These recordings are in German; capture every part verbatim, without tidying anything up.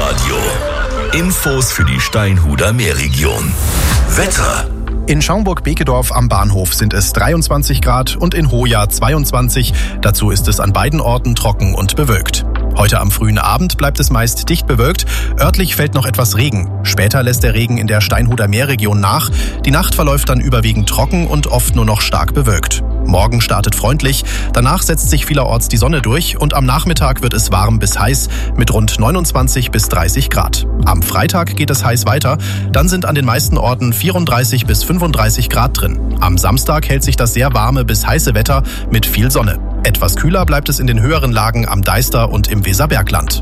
Meerradio. Infos für die Steinhuder Meerregion. Wetter. In Schaumburg-Bekedorf am Bahnhof sind es dreiundzwanzig Grad und in Hoya zweiundzwanzig. Dazu ist es an beiden Orten trocken und bewölkt. Heute am frühen Abend bleibt es meist dicht bewölkt. Örtlich fällt noch etwas Regen. Später lässt der Regen in der Steinhuder Meerregion nach. Die Nacht verläuft dann überwiegend trocken und oft nur noch stark bewölkt. Morgen startet freundlich, danach setzt sich vielerorts die Sonne durch und am Nachmittag wird es warm bis heiß mit rund neunundzwanzig bis dreißig Grad. Am Freitag geht es heiß weiter, dann sind an den meisten Orten vierunddreißig bis fünfunddreißig Grad drin. Am Samstag hält sich das sehr warme bis heiße Wetter mit viel Sonne. Etwas kühler bleibt es in den höheren Lagen am Deister und im Weserbergland.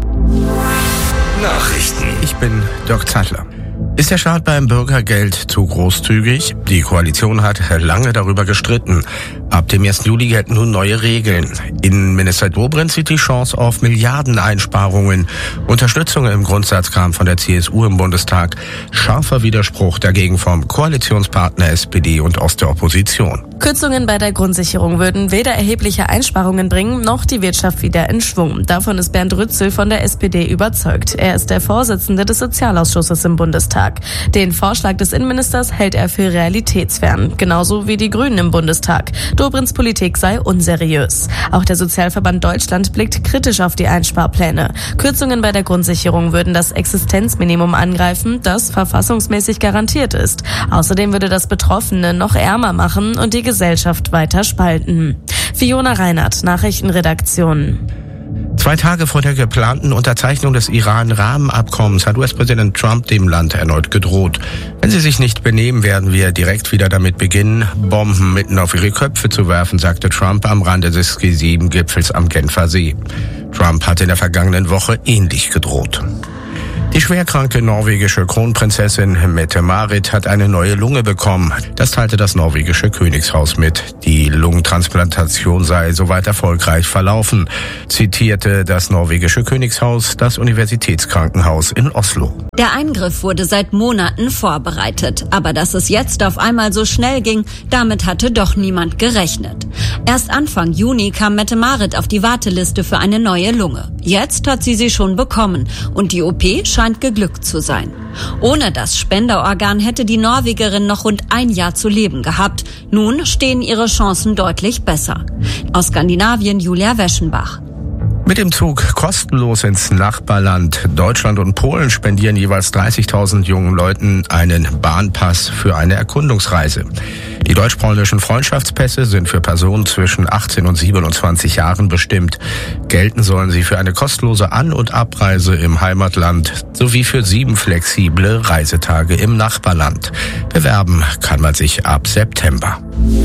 Nachrichten. Ich bin Dirk Zeitler. Ist der Staat beim Bürgergeld zu großzügig? Die Koalition hat lange darüber gestritten. Ab dem ersten Juli gelten nun neue Regeln. Innenminister Dobrindt sieht die Chance auf Milliardeneinsparungen. Unterstützung im Grundsatz kam von der C S U im Bundestag. Scharfer Widerspruch dagegen vom Koalitionspartner S P D und aus der Opposition. Kürzungen bei der Grundsicherung würden weder erhebliche Einsparungen bringen, noch die Wirtschaft wieder in Schwung. Davon ist Bernd Rützel von der S P D überzeugt. Er ist der Vorsitzende des Sozialausschusses im Bundestag. Den Vorschlag des Innenministers hält er für realitätsfern, genauso wie die Grünen im Bundestag. Dobrindts Politik sei unseriös. Auch der Sozialverband Deutschland blickt kritisch auf die Einsparpläne. Kürzungen bei der Grundsicherung würden das Existenzminimum angreifen, das verfassungsmäßig garantiert ist. Außerdem würde das Betroffene noch ärmer machen und die Gesellschaft weiter spalten. Fiona Reinhardt, Nachrichtenredaktion. Zwei Tage vor der geplanten Unterzeichnung des Iran-Rahmenabkommens hat U S-Präsident Trump dem Land erneut gedroht. Wenn sie sich nicht benehmen, werden wir direkt wieder damit beginnen, Bomben mitten auf ihre Köpfe zu werfen, sagte Trump am Rande des G sieben Gipfels am Genfer See. Trump hatte in der vergangenen Woche ähnlich gedroht. Die schwerkranke norwegische Kronprinzessin Mette-Marit hat eine neue Lunge bekommen. Das teilte das norwegische Königshaus mit. Die Lungentransplantation sei soweit erfolgreich verlaufen, zitierte das norwegische Königshaus das Universitätskrankenhaus in Oslo. Der Eingriff wurde seit Monaten vorbereitet. Aber dass es jetzt auf einmal so schnell ging, damit hatte doch niemand gerechnet. Erst Anfang Juni kam Mette-Marit auf die Warteliste für eine neue Lunge. Jetzt hat sie sie schon bekommen und die O P scheint geglückt zu sein. Ohne das Spenderorgan hätte die Norwegerin noch rund ein Jahr zu leben gehabt. Nun stehen ihre Chancen deutlich besser. Aus Skandinavien Julia Weschenbach. Mit dem Zug kostenlos ins Nachbarland. Deutschland und Polen spendieren jeweils dreißigtausend jungen Leuten einen Bahnpass für eine Erkundungsreise. Die deutsch-polnischen Freundschaftspässe sind für Personen zwischen achtzehn und siebenundzwanzig Jahren bestimmt. Gelten sollen sie für eine kostenlose An- und Abreise im Heimatland sowie für sieben flexible Reisetage im Nachbarland. Bewerben kann man sich ab September.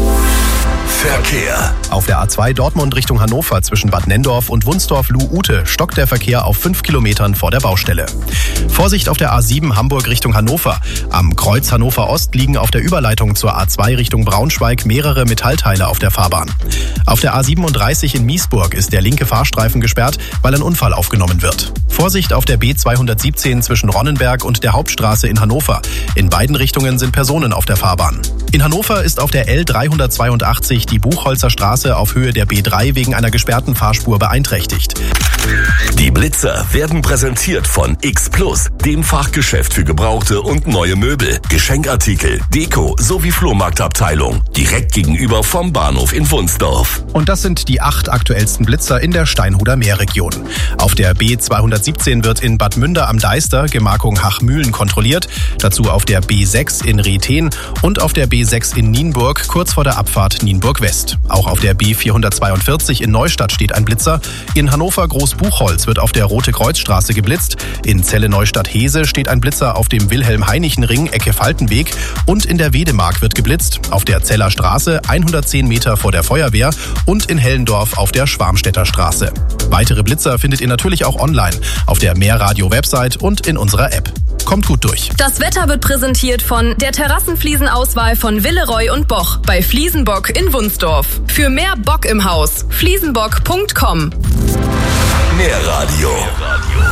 Verkehr. Auf der A zwei Dortmund Richtung Hannover zwischen Bad Nenndorf und Wunsdorf-Luh-Ute stockt der Verkehr auf fünf Kilometern vor der Baustelle. Vorsicht auf der A sieben Hamburg Richtung Hannover. Am Kreuz Hannover Ost liegen auf der Überleitung zur A zwei Richtung Braunschweig mehrere Metallteile auf der Fahrbahn. Auf der A siebenunddreißig in Miesburg ist der linke Fahrstreifen gesperrt, weil ein Unfall aufgenommen wird. Vorsicht auf der B zweihundertsiebzehn zwischen Ronnenberg und der Hauptstraße in Hannover. In beiden Richtungen sind Personen auf der Fahrbahn. In Hannover ist auf der L dreihundertzweiundachtzig die Buchholzer Straße auf Höhe der B drei wegen einer gesperrten Fahrspur beeinträchtigt. Die Blitzer werden präsentiert von X Plus, dem Fachgeschäft für gebrauchte und neue Möbel, Geschenkartikel, Deko sowie Flohmarktabteilung. Direkt gegenüber vom Bahnhof in Wunsdorf. Und das sind die acht aktuellsten Blitzer in der Steinhuder Meerregion. Auf der B zweihundertsiebzehn wird in Bad Münder am Deister Gemarkung Hachmühlen kontrolliert. Dazu auf der B sechs in Retheen und auf der B sechs in Nienburg kurz vor der Abfahrt Nienburg West. Auch auf der B vierhundertzweiundvierzig in Neustadt steht ein Blitzer. In Hannover Großbuchholz wird auf der Rote-Kreuz-Straße geblitzt. In Celle-Neustadt-Hese steht ein Blitzer auf dem Wilhelm-Heinichen-Ring, Ecke Faltenweg. Und in der Wedemark wird geblitzt. Auf der Zeller Straße, hundertzehn Meter vor der Feuerwehr. Und in Hellendorf auf der Schwarmstädter Straße. Weitere Blitzer findet ihr natürlich auch online auf der Meerradio-Website und in unserer App. Kommt gut durch. Das Wetter wird präsentiert von der Terrassenfliesenauswahl von Willeroy und Boch bei Fliesenbock in Wunsdorf. Für mehr Bock im Haus. fliesenbock punkt com. Meerradio.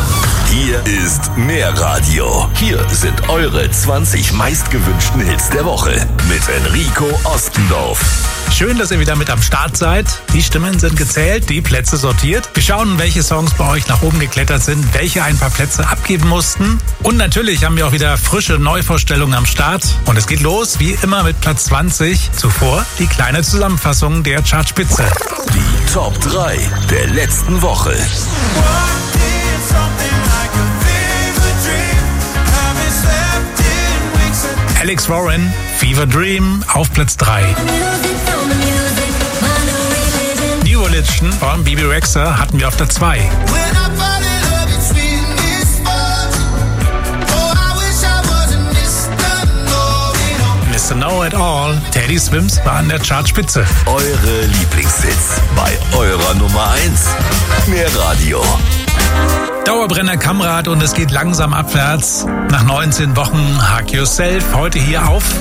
Hier ist mehr Radio. Hier sind eure zwanzig meistgewünschten Hits der Woche mit Enrico Ostendorf. Schön, dass ihr wieder mit am Start seid. Die Stimmen sind gezählt, die Plätze sortiert. Wir schauen, welche Songs bei euch nach oben geklettert sind, welche ein paar Plätze abgeben mussten. Und natürlich haben wir auch wieder frische Neuvorstellungen am Start. Und es geht los, wie immer, mit Platz zwanzig. Zuvor die kleine Zusammenfassung der Chartspitze. Die Top drei der letzten Woche. Alex Warren, Fever Dream auf Platz drei. New Religion von Bebe Rexha hatten wir auf der zwei. Mister Know It All, Teddy Swims war an der Chartspitze. Eure Lieblingshits bei eurer Nummer eins. Mehr Radio. Dauerbrenner Kamrat und es geht langsam abwärts. Nach neunzehn Wochen Hug Yourself, heute hier auf